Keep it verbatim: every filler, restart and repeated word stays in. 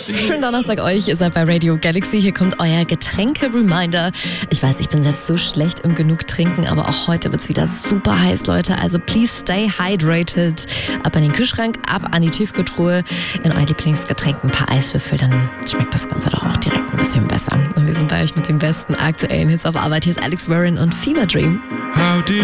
Schönen Donnerstag euch, ihr seid bei Radio Galaxy. Hier kommt euer Getränke-Reminder. Ich weiß, ich bin selbst so schlecht im genug trinken, aber auch heute wird es wieder super heiß, Leute. Also please stay hydrated. Ab an den Kühlschrank, ab an die Tiefkühltruhe. In euer Lieblingsgetränk ein paar Eiswürfel, dann schmeckt das Ganze doch auch direkt ein bisschen besser. Und wir sind bei euch mit den besten aktuellen Hits auf Arbeit. Hier ist Alex Warren und Fever Dream.